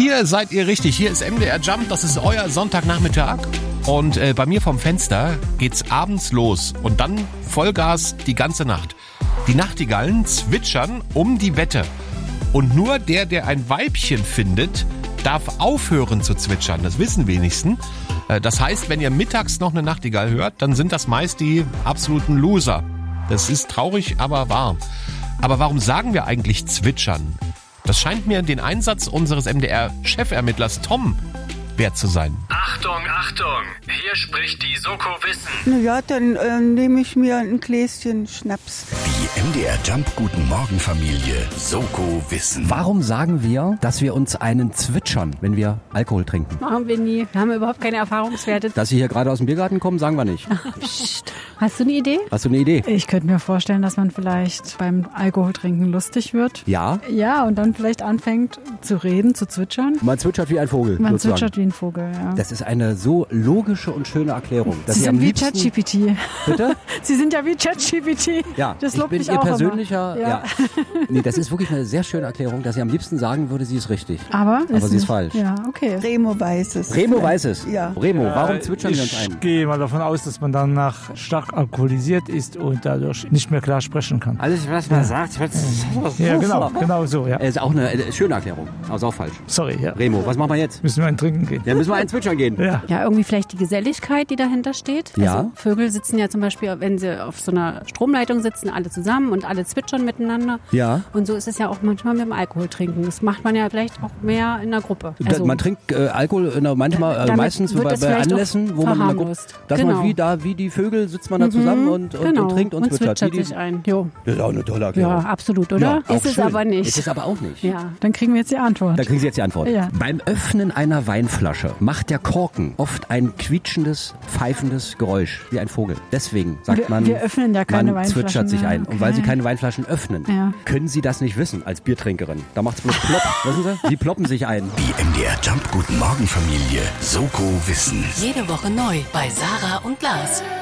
Hier seid ihr richtig. Hier ist MDR Jump. Das ist euer Sonntagnachmittag. Und bei mir vom Fenster geht's abends los. Und dann Vollgas die ganze Nacht. Die Nachtigallen zwitschern um die Wette. Und nur der ein Weibchen findet, darf aufhören zu zwitschern. Das wissen wenigsten. Das heißt, wenn ihr mittags noch eine Nachtigall hört, dann sind das meist die absoluten Loser. Das ist traurig, aber wahr. Aber warum sagen wir eigentlich zwitschern? Das scheint mir den Einsatz unseres MDR-Chefermittlers Tom wert zu sein. Achtung, Achtung! Hier spricht die Soko Wissen. Na ja, dann nehme ich mir ein Gläschen Schnaps. Die MDR Jump Guten Morgen Familie Soko Wissen. Warum sagen wir, dass wir uns einen zwitschern, wenn wir Alkohol trinken? Machen wir nie. Wir haben überhaupt keine Erfahrungswerte. Dass Sie hier gerade aus dem Biergarten kommen, sagen wir nicht. Psst. Hast du eine Idee? Hast du eine Idee? Ich könnte mir vorstellen, dass man vielleicht beim Alkoholtrinken lustig wird. Ja? Ja, und dann vielleicht anfängt zu reden, zu zwitschern. Man zwitschert wie ein Vogel. Man sozusagen. zwitschert wie ein Vogel, ja. Das ist eine so logische und schöne Erklärung. Dass Sie am sind wie liebsten... ChatGPT. Bitte? Sie sind ja wie ChatGPT. Ja, das ich lobt bin mich Ihr auch persönlicher... immer. Ja. Nee, das ist wirklich eine sehr schöne Erklärung, dass sie am liebsten sagen würde, sie ist richtig. Aber sie ist nicht. falsch. Ja, okay. Remo weiß es. Remo weiß es. Ja. Remo, warum zwitschern wir uns ein? Ich gehe mal davon aus, dass man danach stark alkoholisiert ist und dadurch nicht mehr klar sprechen kann. Alles, was man sagt, Ja, genau so, ja. ist auch eine schöne Erklärung, aber ist auch falsch. Sorry, ja. Remo, was machen wir jetzt? Müssen wir einen trinken gehen. Ja, müssen wir einen zwitschern gehen. Ja. Ja, irgendwie vielleicht die Geselligkeit, die dahinter steht. Ja. Also Vögel sitzen ja zum Beispiel, wenn sie auf so einer Stromleitung sitzen, alle zusammen und alle zwitschern miteinander. Ja. Und so ist es ja auch manchmal mit dem Alkohol trinken. Das macht man ja vielleicht auch mehr in der Gruppe. Also, Man trinkt Alkohol damit meistens wird bei es vielleicht Anlässen, auch wo man in der Gruppe, verharmlost. dass Genau. man wie die Vögel sitzt man da zusammen und trinkt und zwitschert. sich ein. Jo. Das ist auch eine tolle Erklärung. Ja, absolut, oder? Ja, auch ist es schön. aber nicht. Ist es aber auch nicht. Ja. Dann kriegen wir jetzt die Antwort. Da kriegen Sie jetzt die Antwort. Ja. Beim Öffnen einer Weinflasche macht der Korken oft ein quietschendes, pfeifendes Geräusch, wie ein Vogel. Deswegen sagt man, wir öffnen ja keine man Weinflaschen zwitschert sich mehr. ein. Und weil Sie Okay. keine Weinflaschen öffnen, Ja. können Sie das nicht wissen als Biertrinkerin. Da macht's bloß plopp. Wissen Sie? Sie ploppen sich ein. Die MDR Jump Guten Morgen Familie Soko Wissen. Jede Woche neu bei Sarah und Lars.